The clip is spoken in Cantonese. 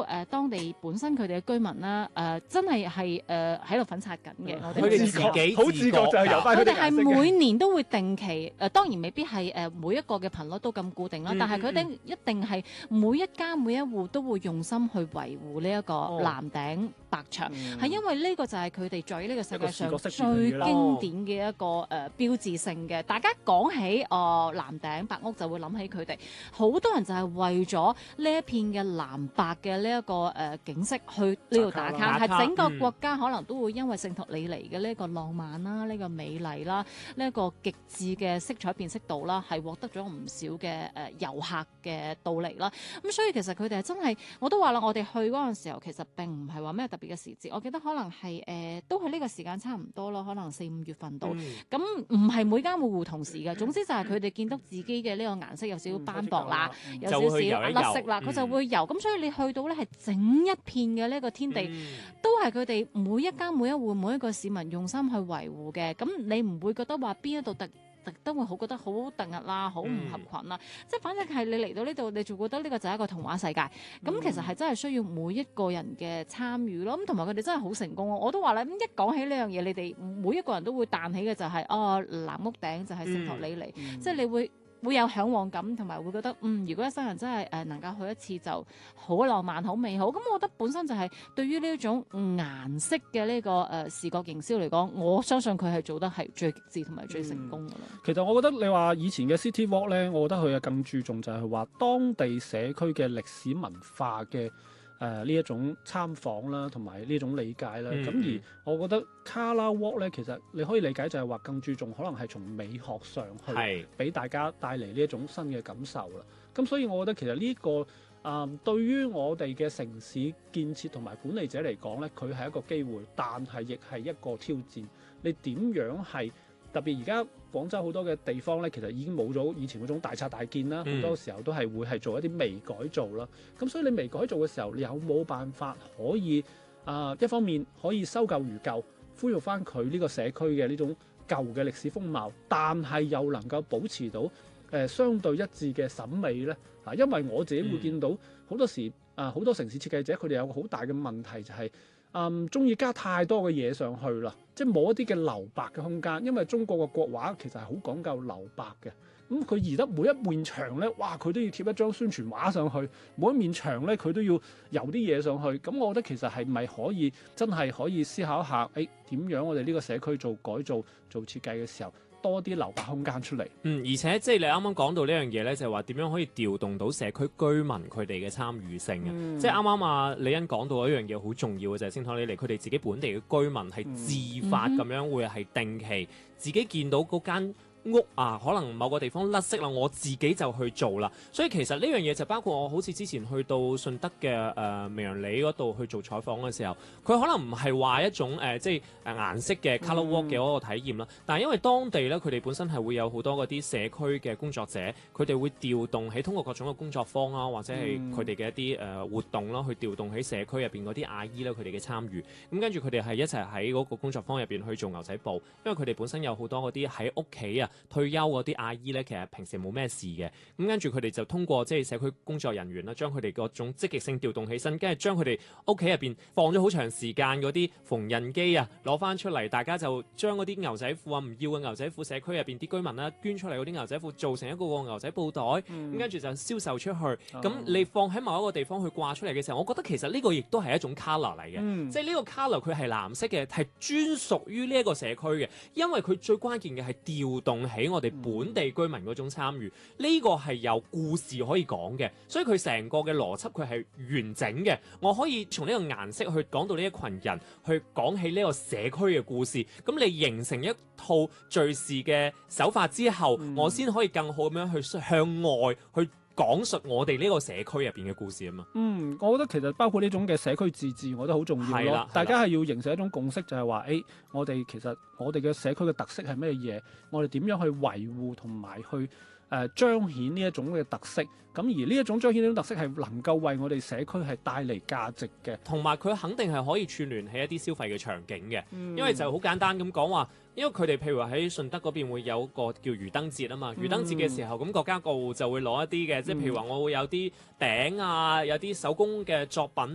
當地本身佢哋嘅居民啦，真係喺度粉刷緊嘅。我哋佢哋自己好自覺就係由翻佢哋係佢哋顏色嘅每年都會定期，當然未必係每一個嘅頻率都咁固定啦，但係佢哋一定係每一家每一戶都會用心去維護呢一個藍頂白牆，係因為呢個就係佢哋在呢個世界上最經典嘅一個標誌性嘅。大家講起藍頂白屋就會諗起佢哋，好多人就係為咗呢一片嘅藍白嘅呢一個景色去呢度打卡，係整個國家可能都會因為聖托里尼嘅呢一個浪漫啦、呢個美麗啦、呢一個極致嘅色彩辨識度啦，係獲得咗唔少嘅遊客嘅到嚟啦。咁所以其實佢哋係真係，我都話啦，我哋去嗰陣時候其實並唔係話咩特別嘅時節，我記得可能係都係呢個時間差唔多咯，可能4-5月份到。咁唔係每間戶戶同時嘅，總之就係佢哋見到自己嘅呢個顏色有少少斑駁啦，有少少甩色啦，佢就會游。咁所以你去到咧係整一片嘅呢個天地，都係佢哋每一間每一戶每一個市民用心去維護嘅。咁你唔會覺得話邊一度特登會好覺得好突兀啦，好唔合群啦，即係反正係你嚟到呢度，你就覺得呢個就係一個童話世界。咁其實係真係需要每一個人嘅參與咯。咁同埋佢哋真係好成功。我都話啦，咁一講起呢樣嘢，你哋每一個人都會彈起嘅就係藍屋頂就係聖托里尼，即係你會有嚮往感，同埋會覺得如果一生人真係能夠去一次就好浪漫、好美好。咁我覺得本身就係對於呢一種顏色嘅呢個視覺營銷嚟講，我相信佢係做得係最極致同埋最成功㗎啦。 其實我覺得你話以前嘅 City Walk 咧，我覺得佢係更注重就係話當地社區嘅歷史文化嘅呢一種參訪啦，同埋呢種理解啦。咁而我覺得 Colour Walk 咧，其實你可以理解就係話更注重可能係從美學上去俾大家帶嚟呢一種新嘅感受啦。咁所以我覺得其實呢個對於我哋嘅城市建設同埋管理者嚟講咧，佢係一個機會，但係亦係一個挑戰。你點樣係特別而家廣州好多嘅地方咧，其實已經冇咗以前嗰種大拆大建啦，好多時候都係會係做一啲微改造啦。咁所以你微改造嘅時候，你有冇辦法可以一方面可以修舊如舊，恢復翻佢呢個社區嘅呢種舊嘅歷史風貌，但係又能夠保持到相對一致嘅審美咧？嗱，因為我自己會見到好多時好多城市設計者佢哋有個好大嘅問題就係中意加太多嘅嘢上去啦，即係冇一啲嘅留白嘅空間。因為中國嘅國畫其實係好講究留白嘅，咁佢而得每一面牆咧，哇佢都要貼一張宣傳畫上去，每一面牆咧佢都要油啲嘢上去。咁我覺得其實係咪可以真係可以思考一下，點樣我哋呢個社區做改造做設計嘅時候，多啲留白空間出嚟。 而且即係你啱啱講到呢樣嘢咧，就係話點樣可以調動到社區居民佢哋嘅參與性嘅。即係啱啱李欣講到一樣嘢好重要嘅就係聖托里尼佢哋自己本地嘅居民係自發咁樣會係定期自己見到嗰間屋可能某個地方甩色啦，我自己就去做啦。所以其實呢樣嘢就包括我好似之前去到順德嘅明陽里嗰度去做採訪嘅時候，佢可能唔係話一種即係顏色嘅 colour walk 嘅嗰個體驗啦。但係因為當地咧，佢哋本身係會有好多嗰啲社區嘅工作者，佢哋會調動起通過各種嘅工作坊啦，或者係佢哋嘅一啲活動啦，去調動起社區入邊嗰啲阿姨啦，佢哋嘅參與。咁跟住佢哋係一齊喺嗰個工作坊入邊去做牛仔布，因為佢哋本身有好多嗰啲喺屋企退休嗰啲阿姨咧，其實平時冇咩事嘅，咁跟住佢哋就通過即係社區工作人員啦，將佢哋嗰種積極性調動起身，跟住將佢哋屋企入邊放咗好長時間嗰啲縫紉機攞翻出嚟，大家就將嗰啲牛仔褲唔要嘅牛仔褲，社區入邊啲居民啦捐出嚟嗰啲牛仔褲，做成一個牛仔布袋，咁跟住就銷售出去。咁你放喺某一個地方去掛出嚟嘅時候，我覺得其實呢個亦都係一種 colour 嚟嘅，即係呢個 colour 佢係藍色嘅，係專屬於呢一個社區嘅，因為佢最關鍵嘅係調動起我哋本地居民嗰種參與，呢個係有故事可以講嘅，所以佢成個嘅邏輯佢係完整嘅。我可以從呢個顏色去講到呢一群人，去講起呢個社區嘅故事。咁你形成一套敘事嘅手法之後，我先可以更好咁樣去向外去講述我哋呢個社區入邊嘅故事啊嘛。 我覺得其實包括呢種嘅社區自治，我覺得好重要咯。大家係要形成一種共識，就係話我哋其實我哋嘅社區嘅特色係咩嘢？我哋點樣去維護同埋去彰顯呢一種嘅特色？咁而呢一種彰顯呢種特色係能夠為我哋社區係帶嚟價值嘅， 同埋佢肯定係可以串聯起一啲消費嘅場景嘅。因為就好簡單咁講話，因為佢哋譬如話喺順德嗰邊會有個叫魚燈節啊嘛。魚燈節嘅時候，咁國家各戶就會攞一啲嘅，即係譬如話我會有啲餅有啲手工嘅作品。